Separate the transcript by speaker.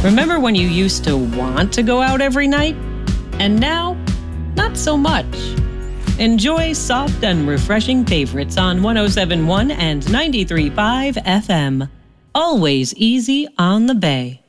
Speaker 1: Remember when you used to want to go out every night? And now, not so much. Enjoy soft and refreshing favorites on 107.1 and 93.5 FM. Always easy on the Bay.